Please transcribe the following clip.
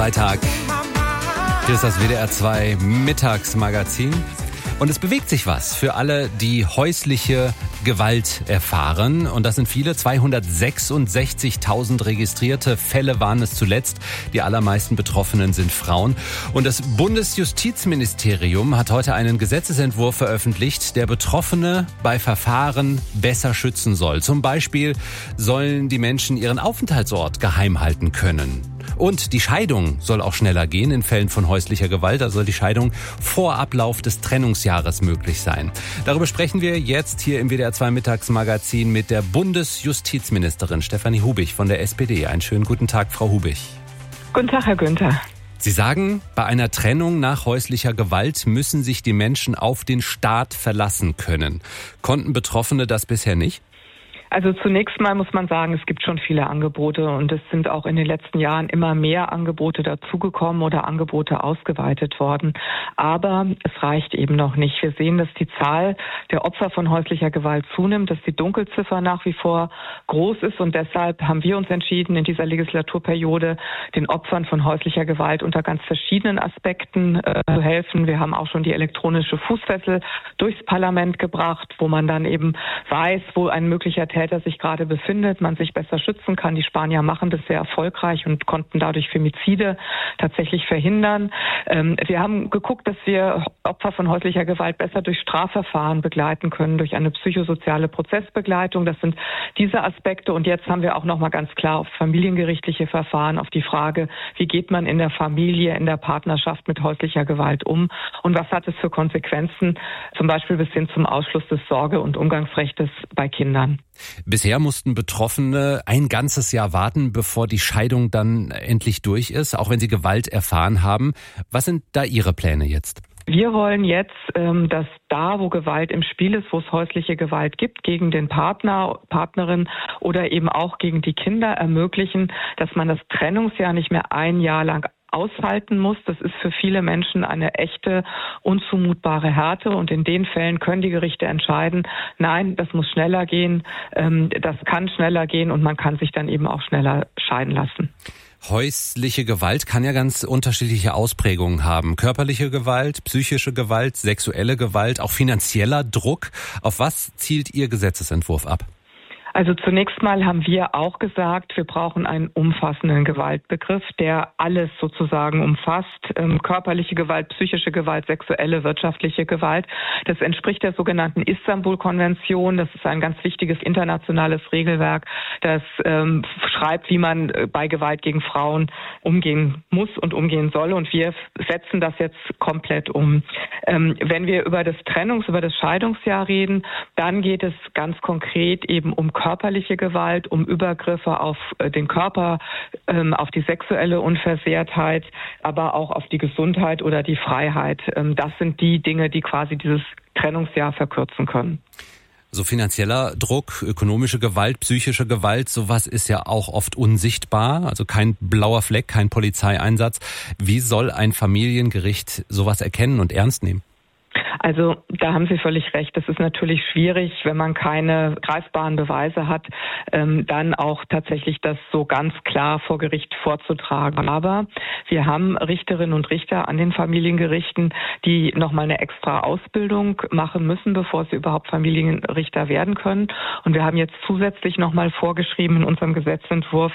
Freitag. Hier ist das WDR 2 Mittagsmagazin. Und es bewegt sich was für alle, die häusliche Gewalt erfahren. Und das sind viele. 266.000 registrierte Fälle waren es zuletzt. Die allermeisten Betroffenen sind Frauen. Und das Bundesjustizministerium hat heute einen Gesetzesentwurf veröffentlicht, der Betroffene bei Verfahren besser schützen soll. Zum Beispiel sollen die Menschen ihren Aufenthaltsort geheim halten können. Und die Scheidung soll auch schneller gehen in Fällen von häuslicher Gewalt. Da soll die Scheidung vor Ablauf des Trennungsjahres möglich sein. Darüber sprechen wir jetzt hier im WDR 2 Mittagsmagazin mit der Bundesjustizministerin Stefanie Hubich von der SPD. Einen schönen guten Tag, Frau Hubich. Guten Tag, Herr Günther. Sie sagen, bei einer Trennung nach häuslicher Gewalt müssen sich die Menschen auf den Staat verlassen können. Konnten Betroffene das bisher nicht? Also zunächst mal muss man sagen, es gibt schon viele Angebote und es sind auch in den letzten Jahren immer mehr Angebote dazugekommen oder Angebote ausgeweitet worden. Aber es reicht eben noch nicht. Wir sehen, dass die Zahl der Opfer von häuslicher Gewalt zunimmt, dass die Dunkelziffer nach wie vor groß ist und deshalb haben wir uns entschieden, in dieser Legislaturperiode den Opfern von häuslicher Gewalt unter ganz verschiedenen Aspekten zu helfen. Wir haben auch schon die elektronische Fußfessel durchs Parlament gebracht, wo man dann eben weiß, wo ein möglicher Täter sich gerade befindet, man sich besser schützen kann. Die Spanier machen das sehr erfolgreich und konnten dadurch Femizide tatsächlich verhindern. Wir haben geguckt, dass wir Opfer von häuslicher Gewalt besser durch Strafverfahren begleiten können, durch eine psychosoziale Prozessbegleitung. Das sind diese Aspekte. Und jetzt haben wir auch nochmal ganz klar auf familiengerichtliche Verfahren, auf die Frage, wie geht man in der Familie, in der Partnerschaft mit häuslicher Gewalt um und was hat es für Konsequenzen, zum Beispiel bis hin zum Ausschluss des Sorge- und Umgangsrechtes bei Kindern. Bisher mussten Betroffene ein ganzes Jahr warten, bevor die Scheidung dann endlich durch ist, auch wenn sie Gewalt erfahren haben. Was sind da Ihre Pläne jetzt? Wir wollen jetzt, dass da, wo Gewalt im Spiel ist, wo es häusliche Gewalt gibt, gegen den Partner, Partnerin oder eben auch gegen die Kinder ermöglichen, dass man das Trennungsjahr nicht mehr ein Jahr lang aushalten muss. Das ist für viele Menschen eine echte, unzumutbare Härte und in den Fällen können die Gerichte entscheiden, nein, das muss schneller gehen, das kann schneller gehen und man kann sich dann eben auch schneller scheiden lassen. Häusliche Gewalt kann ja ganz unterschiedliche Ausprägungen haben. Körperliche Gewalt, psychische Gewalt, sexuelle Gewalt, auch finanzieller Druck. Auf was zielt Ihr Gesetzesentwurf ab? Also zunächst mal haben wir auch gesagt, wir brauchen einen umfassenden Gewaltbegriff, der alles sozusagen umfasst. Körperliche Gewalt, psychische Gewalt, sexuelle, wirtschaftliche Gewalt. Das entspricht der sogenannten Istanbul-Konvention. Das ist ein ganz wichtiges internationales Regelwerk, das schreibt, wie man bei Gewalt gegen Frauen umgehen muss und umgehen soll. Und wir setzen das jetzt komplett um. Wenn wir über das Scheidungsjahr reden, dann geht es ganz konkret eben um körperliche Gewalt, um Übergriffe auf den Körper, auf die sexuelle Unversehrtheit, aber auch auf die Gesundheit oder die Freiheit. Das sind die Dinge, die quasi dieses Trennungsjahr verkürzen können. So finanzieller Druck, ökonomische Gewalt, psychische Gewalt, sowas ist ja auch oft unsichtbar, also kein blauer Fleck, kein Polizeieinsatz. Wie soll ein Familiengericht sowas erkennen und ernst nehmen? Also da haben Sie völlig recht. Das ist natürlich schwierig, wenn man keine greifbaren Beweise hat, dann auch tatsächlich das so ganz klar vor Gericht vorzutragen. Aber wir haben Richterinnen und Richter an den Familiengerichten, die nochmal eine extra Ausbildung machen müssen, bevor sie überhaupt Familienrichter werden können. Und wir haben jetzt zusätzlich nochmal vorgeschrieben in unserem Gesetzentwurf,